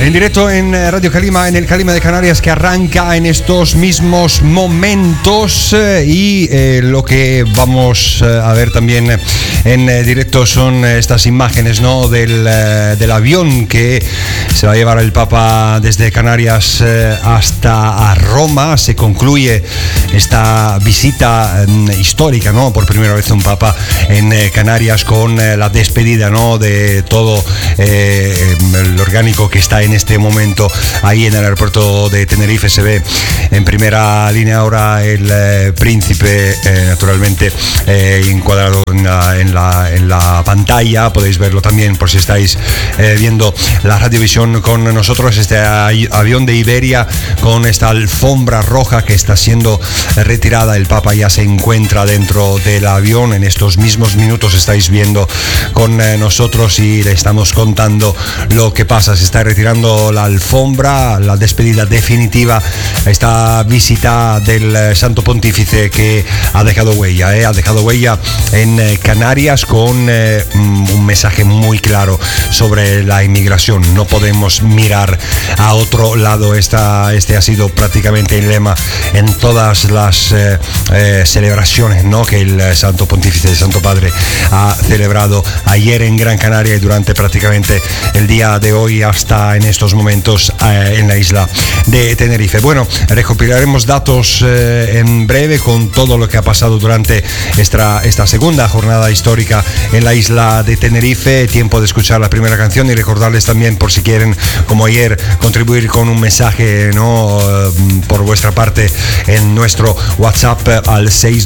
En directo en Radio Calima, en el Calima de Canarias, que arranca en estos mismos momentos. Y lo que vamos a ver también en directo son estas imágenes, ¿no? del avión que se va a llevar el Papa desde Canarias hasta Roma. Se concluye esta visita histórica, ¿no? Por primera vez un Papa en Canarias, con la despedida, ¿no? De todo el orgánico que está en este momento ahí en el aeropuerto de Tenerife. Se ve en primera línea ahora el príncipe, naturalmente encuadrado en la pantalla. Podéis verlo también por si estáis viendo la radiovisión con nosotros. Este avión de Iberia con esta alfombra roja que está siendo retirada. El Papa ya se encuentra dentro del avión. En estos mismos minutos estáis viendo con nosotros y le estamos contando lo que pasa. Se está retirando la alfombra, la despedida definitiva, esta visita del Santo Pontífice, que ha dejado huella, en Canarias, con un mensaje muy claro sobre la inmigración. No podemos mirar a otro lado. Este ha sido prácticamente el lema en todas las celebraciones, ¿no? Que el Santo Pontífice, el Santo Padre, ha celebrado ayer en Gran Canaria y durante prácticamente el día de hoy hasta en estos momentos en la isla de Tenerife. Bueno, recopilaremos datos en breve con todo lo que ha pasado durante esta segunda jornada histórica en la isla de Tenerife. Tiempo de escuchar la primera canción y recordarles también, por si quieren, como ayer, contribuir con un mensaje, ¿no? Por vuestra parte en nuestro WhatsApp al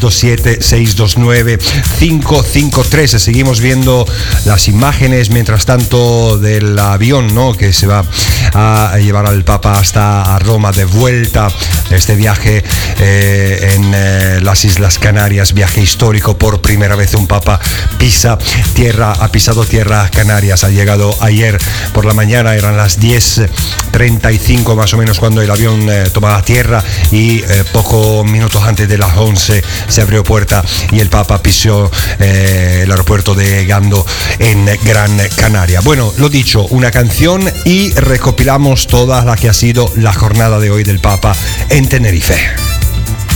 627-629-553. Seguimos viendo las imágenes mientras tanto del avión, ¿no? Que se va a llevar al Papa hasta Roma, de vuelta este viaje en las Islas Canarias, viaje histórico. Por primera vez un Papa ha pisado tierra Canarias. Ha llegado ayer por la mañana, eran las 10:35 más o menos cuando el avión tomaba tierra, y pocos minutos antes de las 11 se abrió puerta y el Papa pisó el aeropuerto de Gando en Gran Canaria. Bueno, lo dicho, una canción y recopilamos toda la que ha sido la jornada de hoy del Papa en Tenerife.